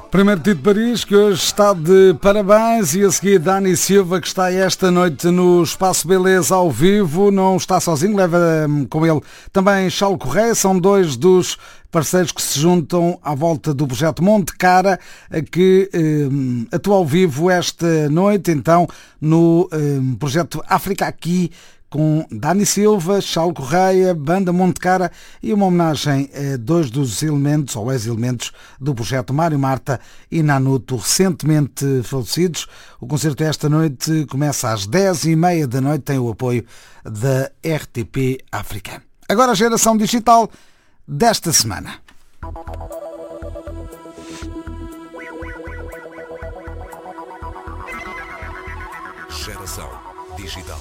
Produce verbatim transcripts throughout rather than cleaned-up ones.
Primeiro Tito Paris, que hoje está de parabéns, e a seguir Dani Silva, que está esta noite no Espaço Beleza ao vivo. Não está sozinho, leva com ele também Charles Correia. São dois dos parceiros que se juntam à volta do projeto Monte Cara, que eh, atua ao vivo esta noite, então, no eh, projeto África Aqui, com Dani Silva, Charles Correia, Banda Monte Cara e uma homenagem a dois dos elementos, ou ex-elementos, do projeto Mário Marta e Nanuto, recentemente falecidos. O concerto esta noite começa às dez e meia da noite, tem o apoio da R T P África. Agora a geração digital desta semana. Geração digital.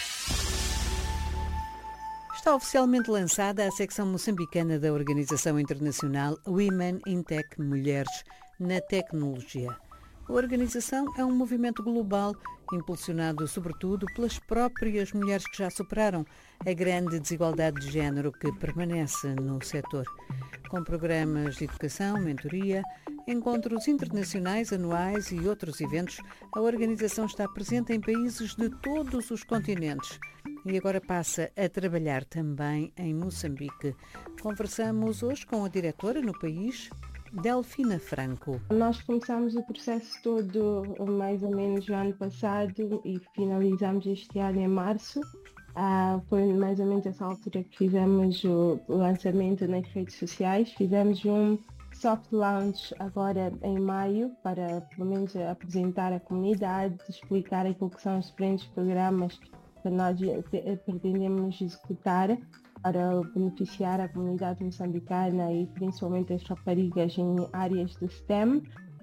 Está oficialmente lançada a secção moçambicana da organização internacional Women in Tech, Mulheres na Tecnologia. A organização é um movimento global impulsionado sobretudo pelas próprias mulheres que já superaram a grande desigualdade de género que permanece no setor. Com programas de educação, mentoria, encontros internacionais anuais e outros eventos, a organização está presente em países de todos os continentes e agora passa a trabalhar também em Moçambique. Conversamos hoje com a diretora no país, Delfina Franco. Nós começamos o processo todo mais ou menos no ano passado e finalizamos este ano em março. Ah, foi mais ou menos essa altura que fizemos o lançamento nas redes sociais. Fizemos um soft launch agora em maio para pelo menos apresentar à comunidade, explicar aquilo que são os diferentes programas que nós pretendemos executar para beneficiar a comunidade moçambicana e principalmente as raparigas em áreas de STEM,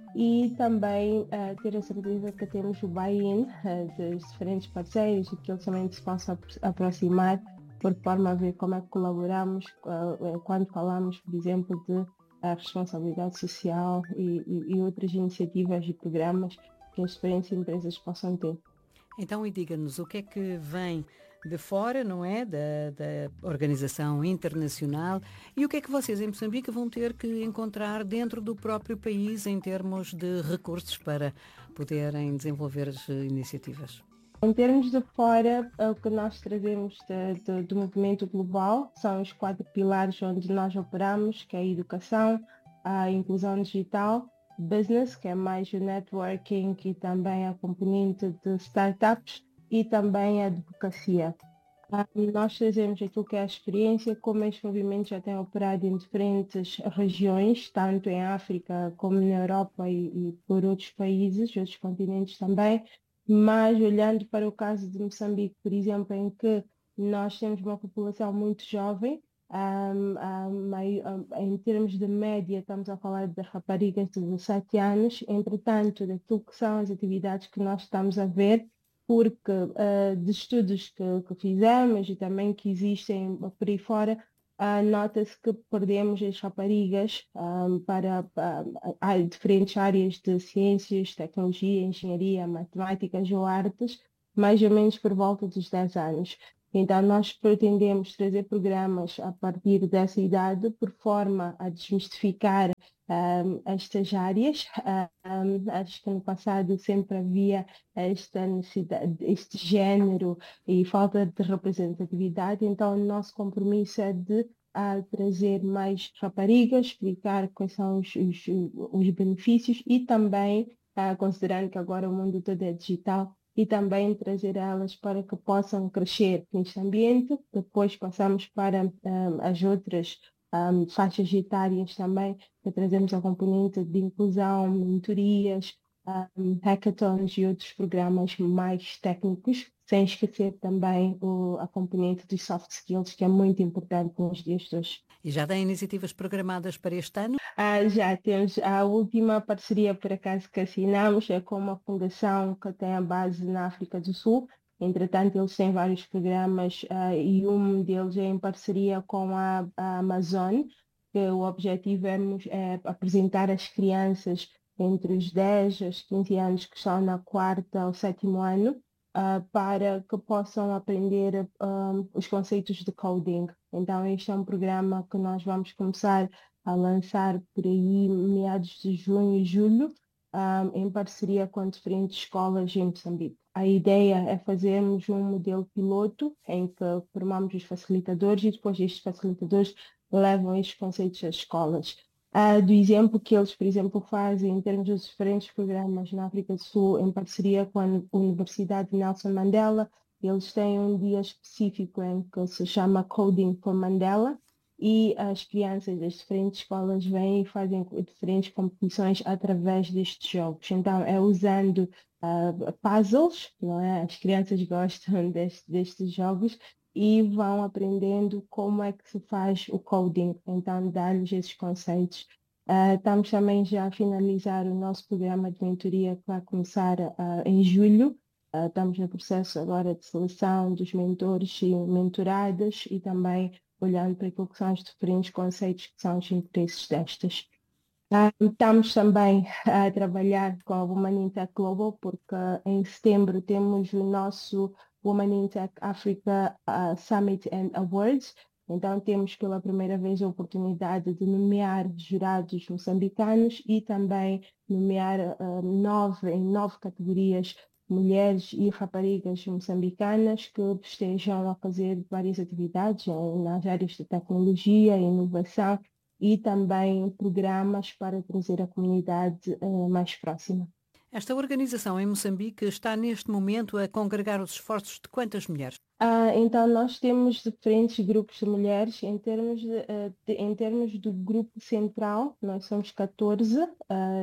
e também uh, ter a certeza que temos o buy-in uh, dos diferentes parceiros e que eles também se possam aproximar por forma a ver como é que colaboramos uh, quando falamos, por exemplo, de uh, responsabilidade social e, e, e outras iniciativas e programas que as diferentes empresas possam ter. Então, e diga-nos, o que é que vem de fora, não é, da, da organização internacional, e o que é que vocês em Moçambique vão ter que encontrar dentro do próprio país em termos de recursos para poderem desenvolver as iniciativas? Em termos de fora, o que nós trazemos de, de, do movimento global são os quatro pilares onde nós operamos, que é a educação, a inclusão digital, business, que é mais o networking e também a componente de startups, e também a advocacia. Um, nós trazemos aquilo que é a experiência, como este movimento já tem operado em diferentes regiões, tanto em África como na Europa e, e por outros países, outros continentes também, mas olhando para o caso de Moçambique, por exemplo, em que nós temos uma população muito jovem, Um, um, um, em termos de média, estamos a falar de raparigas de dezassete anos, entretanto, daquilo que são as atividades que nós estamos a ver, porque uh, de estudos que, que fizemos e também que existem por aí fora, uh, nota-se que perdemos as raparigas um, para, para, para diferentes áreas de ciências, tecnologia, engenharia, matemáticas ou artes, mais ou menos por volta dos dez anos. Então, nós pretendemos trazer programas a partir dessa idade, por forma a desmistificar um, estas áreas. Um, acho que no passado sempre havia esta necessidade, este género e falta de representatividade. Então, o nosso compromisso é de uh, trazer mais raparigas, explicar quais são os, os, os benefícios e também, uh, considerando que agora o mundo todo é digital, e também trazer elas para que possam crescer neste ambiente. Depois passamos para um, as outras um, faixas etárias também, que trazemos a componente de inclusão, mentorias, um, hackathons e outros programas mais técnicos, sem esquecer também o, a componente dos soft skills, que é muito importante nos dias de hoje. E já tem iniciativas programadas para este ano? Ah, já temos a última parceria, por acaso, que assinamos, é com uma fundação que tem a base na África do Sul. Entretanto, eles têm vários programas uh, e um deles é em parceria com a, a Amazon, que o objetivo é, é apresentar as crianças entre os dez e os quinze anos que estão na quarta ou sétimo ano, uh, para que possam aprender um, os conceitos de coding. Então, este é um programa que nós vamos começar a lançar por aí meados de junho e julho, um, em parceria com diferentes escolas em Moçambique. A ideia é fazermos um modelo piloto em que formamos os facilitadores e depois estes facilitadores levam estes conceitos às escolas. Uh, do exemplo que eles, por exemplo, fazem em termos dos diferentes programas na África do Sul, em parceria com a Universidade Nelson Mandela, eles têm um dia específico em que se chama Coding for Mandela, e as crianças das diferentes escolas vêm e fazem diferentes competições através destes jogos. Então, é usando uh, puzzles, não é? As crianças gostam deste, destes jogos e vão aprendendo como é que se faz o coding. Então, dar-lhes esses conceitos. Uh, estamos também já a finalizar o nosso programa de mentoria que vai começar uh, em julho. Uh, estamos no processo agora de seleção dos mentores e mentoradas e também olhando para aquilo que são os diferentes conceitos que são os interesses destas. Uh, estamos também a trabalhar com a Women in Tech Global, porque em setembro temos o nosso Women in Tech Africa uh, Summit and Awards. Então temos pela primeira vez a oportunidade de nomear jurados moçambicanos e também nomear uh, nove, em nove categorias mulheres e raparigas moçambicanas que estejam a fazer várias atividades nas áreas de tecnologia e inovação e também programas para trazer a comunidade uh, mais próxima. Esta organização em Moçambique está neste momento a congregar os esforços de quantas mulheres? Uh, então nós temos diferentes grupos de mulheres em termos, de, uh, de, em termos do grupo central, nós somos catorze, uh,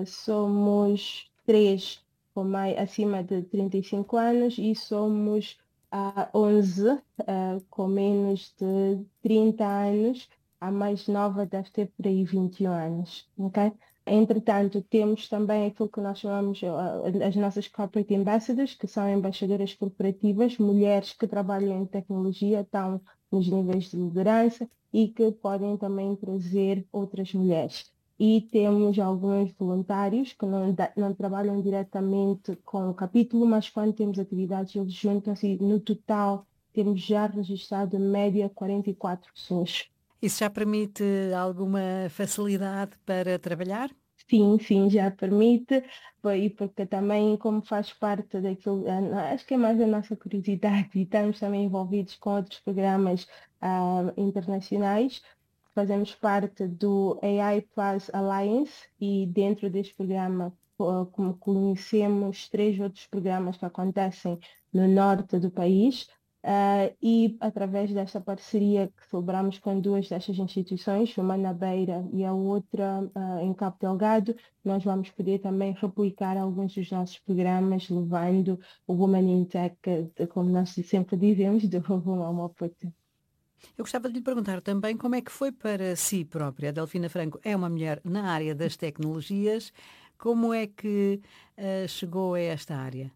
somos três com mais, acima de trinta e cinco anos e somos uh, onze uh, com menos de trinta anos. A mais nova deve ter por aí vinte e um anos, ok? Entretanto, temos também aquilo que nós chamamos uh, as nossas Corporate Ambassadors, que são embaixadoras corporativas, mulheres que trabalham em tecnologia, estão nos níveis de liderança e que podem também trazer outras mulheres. E temos alguns voluntários que não, não trabalham diretamente com o capítulo, mas quando temos atividades eles juntam-se e no total temos já registrado em média quarenta e quatro pessoas. Isso já permite alguma facilidade para trabalhar? Sim, sim, já permite, e porque também como faz parte daquilo, acho que é mais a nossa curiosidade e estamos também envolvidos com outros programas uh, internacionais, fazemos parte do A I Plus Alliance e dentro deste programa como conhecemos três outros programas que acontecem no norte do país. Uh, e através desta parceria que celebramos com duas destas instituições, uma na Beira e a outra uh, em Cabo Delgado, nós vamos poder também replicar alguns dos nossos programas, levando o Women in Tech, como nós sempre dizemos, do rumo ao Maputo. Eu gostava de lhe perguntar também como é que foi para si própria. A Delfina Franco é uma mulher na área das tecnologias. Como é que uh, chegou a esta área?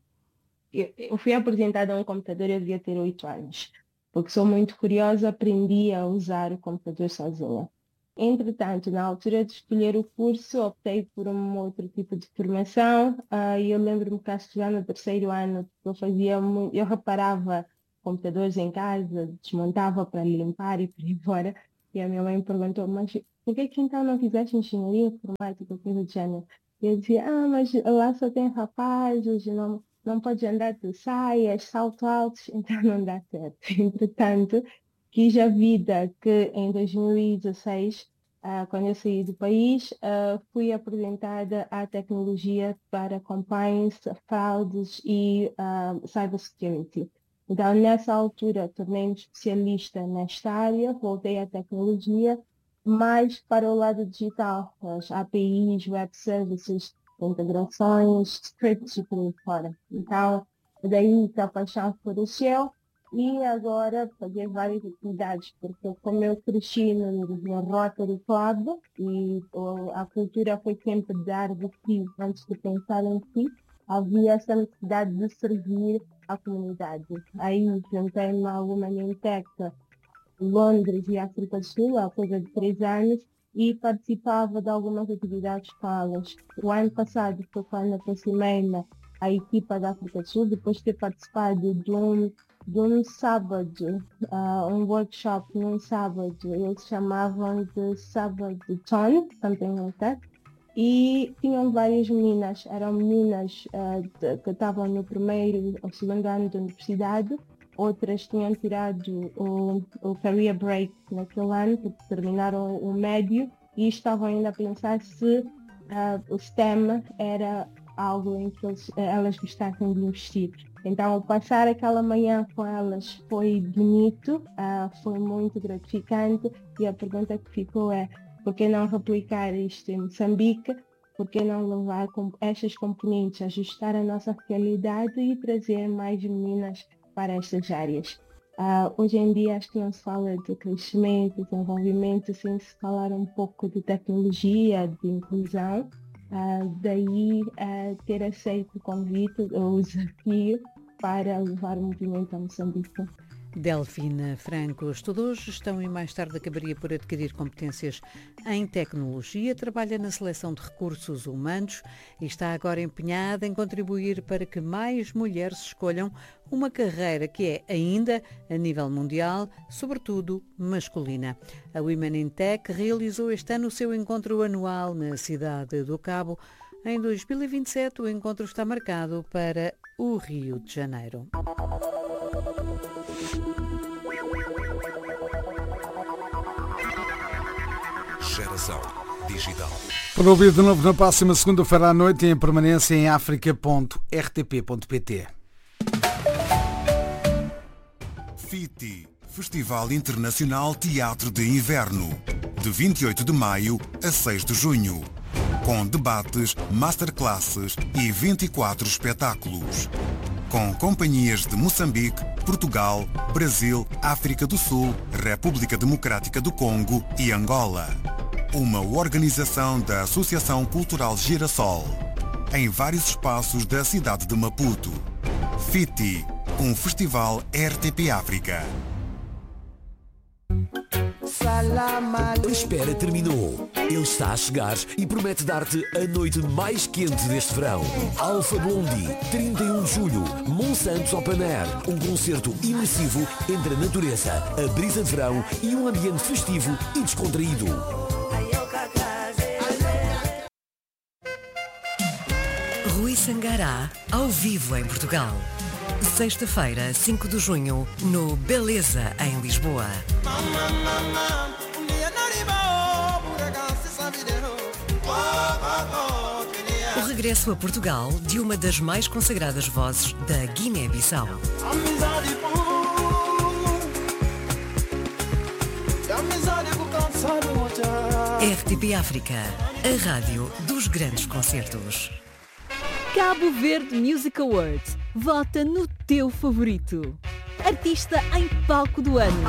Eu fui apresentada a um computador, eu devia ter oito anos, porque sou muito curiosa, aprendi a usar o computador sozinha. Entretanto, na altura de escolher o curso, optei por um outro tipo de formação, uh, e eu lembro-me que acho que já no terceiro ano eu fazia muito, eu reparava computadores em casa, desmontava para limpar e por aí fora, e a minha mãe me perguntou, mas por que que então não fizeste engenharia informática, coisa do género? E eu dizia, ah, mas lá só tem rapazes, não não pode andar de saias, salto altos, então não dá certo. Entretanto, quis a vida que em dois mil e dezesseis, uh, quando eu saí do país, uh, fui apresentada à tecnologia para compliance, fraudes e uh, cybersecurity. Então, nessa altura, tornei-me especialista nesta área, voltei à tecnologia, mais para o lado digital, as A P Is, web services, integrações, scripts e por aí fora. Então, daí que a paixão floresceu e agora fazer várias atividades, porque como eu cresci no, no Rotary Club e oh, a cultura foi sempre dar de si antes de pensar em si, havia essa necessidade de servir a comunidade. Aí juntei-me a Women in Tech, Londres e África do Sul, há coisa de três anos, e participava de algumas atividades com elas. O ano passado foi quando aproximei-me à equipa da África do Sul, depois de ter participado de um de um sábado, uh, um workshop num sábado, eles chamavam de sábado ton, something like that, e tinham várias meninas, eram meninas uh, de, que estavam no primeiro ou segundo ano de universidade, outras tinham tirado o, o career break naquele ano, porque terminaram o médio, e estavam ainda a pensar se uh, o STEM era algo em que eles, elas gostassem de investir. Então, passar aquela manhã com elas foi bonito, uh, foi muito gratificante, e a pergunta que ficou é: por que não replicar isto em Moçambique? Por que não levar com estas componentes, ajustar a nossa realidade e trazer mais meninas para estas áreas? Uh, hoje em dia acho que não se fala de crescimento, desenvolvimento, sem se falar um pouco de tecnologia, de inclusão. Uh, daí uh, ter aceito o convite, o desafio para levar o movimento a Moçambique. Delfina Franco estudou gestão e mais tarde acabaria por adquirir competências em tecnologia, trabalha na seleção de recursos humanos e está agora empenhada em contribuir para que mais mulheres escolham uma carreira que é ainda, a nível mundial, sobretudo masculina. A Women in Tech realizou este ano o seu encontro anual na cidade do Cabo. Em dois mil e vinte e sete, o encontro está marcado para o Rio de Janeiro. Geração Digital. Para ouvir de novo na próxima segunda-feira à noite em permanência em africa ponto r t p ponto p t. FITI, Festival Internacional Teatro de Inverno, de vinte e oito de maio a seis de junho, com debates, masterclasses e vinte e quatro espetáculos. Com companhias de Moçambique, Portugal, Brasil, África do Sul, República Democrática do Congo e Angola. Uma organização da Associação Cultural Girassol, em vários espaços da cidade de Maputo. FITI, um festival R T P África. A espera terminou. Ele está a chegar e promete dar-te a noite mais quente deste verão. Alpha Blondy, trinta e um de julho, Monsanto Open Air. Um concerto imersivo entre a natureza, a brisa de verão e um ambiente festivo e descontraído. Rui Sangará, ao vivo em Portugal. Sexta-feira, cinco de junho, no Beleza, em Lisboa. O regresso a Portugal de uma das mais consagradas vozes da Guiné-Bissau. R T P África, a rádio dos grandes concertos. Cabo Verde Music Awards. Vota no teu favorito. Artista em palco do ano.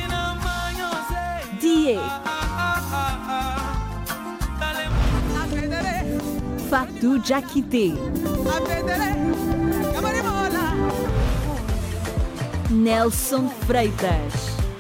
D A. Fatou Jakite. Nelson Freitas.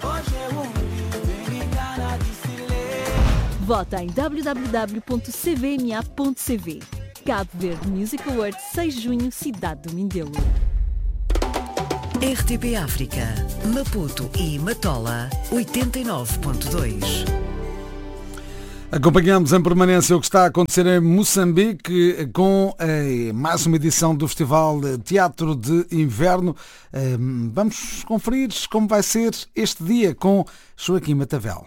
Vota em w w w ponto c v m a ponto c v. Cabo Verde Music Awards, seis de junho, cidade do Mindelo. R T P África, Maputo e Matola, oitenta e nove ponto dois. Acompanhamos em permanência o que está a acontecer em Moçambique com eh, mais uma edição do Festival de Teatro de Inverno. Eh, vamos conferir como vai ser este dia com Joaquim Matavel.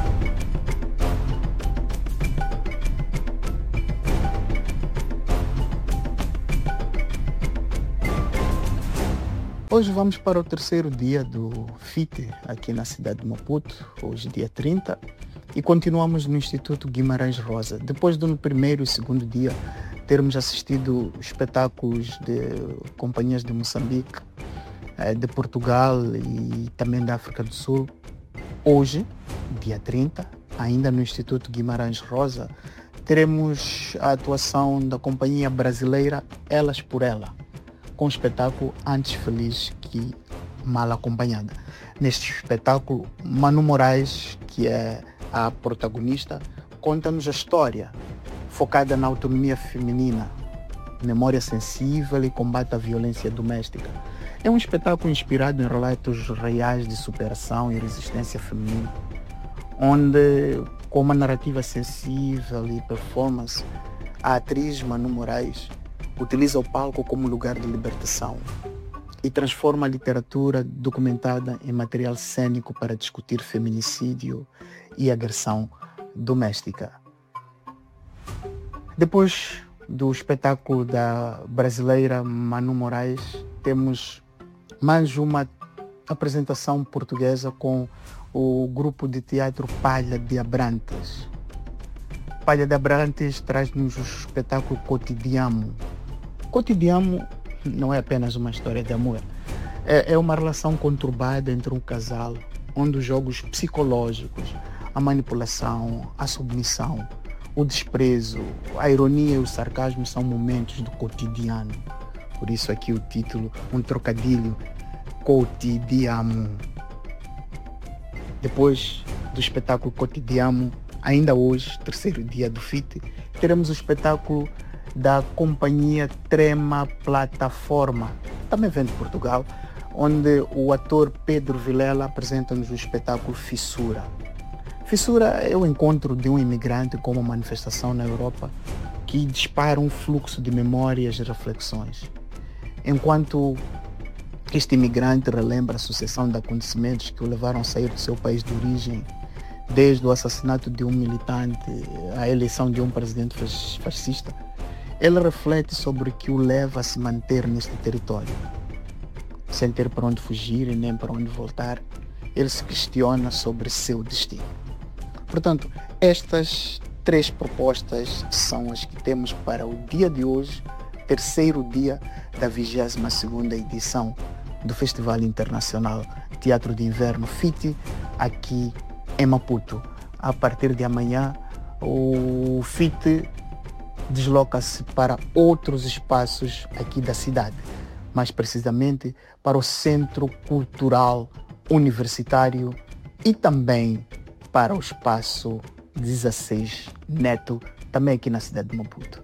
Hoje vamos para o terceiro dia do FITI aqui na cidade de Maputo, hoje dia trinta, e continuamos no Instituto Guimarães Rosa. Depois do primeiro e segundo dia termos assistido espetáculos de companhias de Moçambique, de Portugal e também da África do Sul, hoje, dia trinta, ainda no Instituto Guimarães Rosa, teremos a atuação da companhia brasileira Elas por Ela, com o espetáculo Antes Feliz que Mal Acompanhada. Neste espetáculo, Manu Moraes, que é a protagonista, conta-nos a história focada na autonomia feminina, memória sensível e combate à violência doméstica. É um espetáculo inspirado em relatos reais de superação e resistência feminina, onde, com uma narrativa sensível e performance, a atriz Manu Moraes utiliza o palco como lugar de libertação e transforma a literatura documentada em material cênico para discutir feminicídio e agressão doméstica. Depois do espetáculo da brasileira Manu Moraes, temos mais uma apresentação portuguesa com o grupo de teatro Palha de Abrantes. Palha de Abrantes traz-nos o espetáculo Cotidiano. Cotidiano não é apenas uma história de amor, é, é uma relação conturbada entre um casal, onde os jogos psicológicos, a manipulação, a submissão, o desprezo, a ironia e o sarcasmo são momentos do cotidiano. Por isso aqui o título, um trocadilho, Cotidiano. Depois do espetáculo Cotidiano, ainda hoje, terceiro dia do F I T, teremos o espetáculo da companhia Trema Plataforma, também vem de Portugal, onde o ator Pedro Vilela apresenta-nos o espetáculo Fissura. Fissura é o encontro de um imigrante com uma manifestação na Europa que dispara um fluxo de memórias e reflexões. Enquanto este imigrante relembra a sucessão de acontecimentos que o levaram a sair do seu país de origem, desde o assassinato de um militante à eleição de um presidente fascista, ele reflete sobre o que o leva a se manter neste território. Sem ter para onde fugir e nem para onde voltar, ele se questiona sobre seu destino. Portanto, estas três propostas são as que temos para o dia de hoje, terceiro dia da vigésima segunda edição do Festival Internacional Teatro de Inverno F I T, aqui em Maputo. A partir de amanhã, o F I T desloca-se para outros espaços aqui da cidade, mais precisamente para o Centro Cultural Universitário e também para o Espaço dezesseis Neto, também aqui na cidade de Maputo.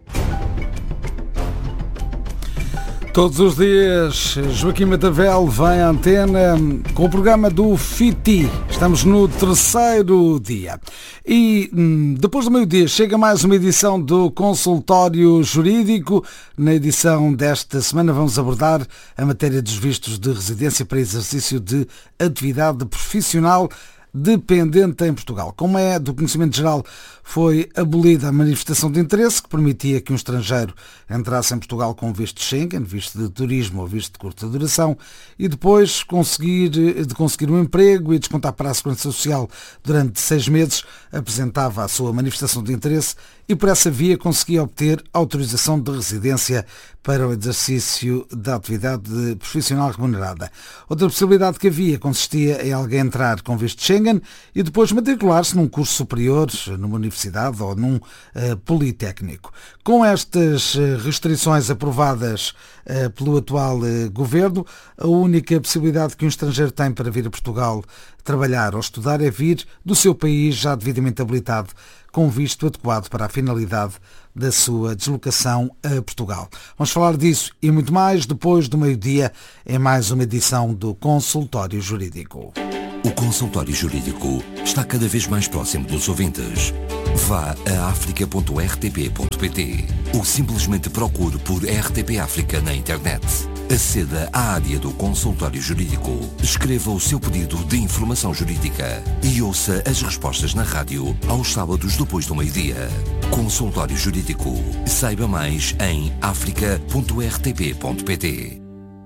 Todos os dias, Joaquim Matavel vem à antena com o programa do F I T. Estamos no terceiro dia. E depois do meio-dia chega mais uma edição do Consultório Jurídico. Na edição desta semana vamos abordar a matéria dos vistos de residência para exercício de atividade profissional dependente em Portugal. Como é do conhecimento geral, foi abolida a manifestação de interesse que permitia que um estrangeiro entrasse em Portugal com visto de Schengen, visto de turismo ou visto de curta duração, e depois conseguir, de conseguir um emprego e descontar para a Segurança Social durante seis meses, apresentava a sua manifestação de interesse e por essa via conseguia obter autorização de residência para o exercício da atividade profissional remunerada. Outra possibilidade que havia consistia em alguém entrar com visto de Schengen e depois matricular-se num curso superior, numa universidade ou num uh, politécnico. Com estas uh, restrições aprovadas uh, pelo atual uh, governo, a única possibilidade que um estrangeiro tem para vir a Portugal trabalhar ou estudar é vir do seu país já devidamente habilitado, com visto adequado para a finalidade da sua deslocação a Portugal. Vamos falar disso e muito mais depois do meio-dia em mais uma edição do Consultório Jurídico. O Consultório Jurídico está cada vez mais próximo dos ouvintes. Vá a africa ponto r t p ponto p t ou simplesmente procure por R T P África na internet. Aceda à área do Consultório Jurídico, escreva o seu pedido de informação jurídica e ouça as respostas na rádio aos sábados depois do meio-dia. Consultório Jurídico. Saiba mais em africa ponto r t p ponto p t.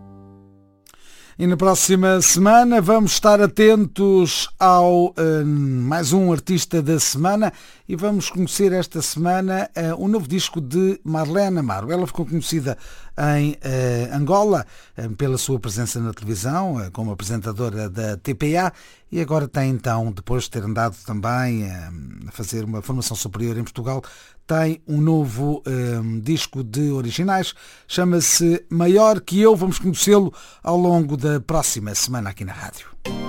E na próxima semana vamos estar atentos ao uh, mais um artista da semana e vamos conhecer esta semana uh, um novo disco de Marlene Amaro. Ela ficou conhecida em uh, Angola uh, pela sua presença na televisão uh, como apresentadora da T P A e agora tem então, depois de ter andado também uh, a fazer uma formação superior em Portugal, tem um novo um, disco de originais, chama-se Maior Que Eu. Vamos conhecê-lo ao longo da próxima semana aqui na rádio.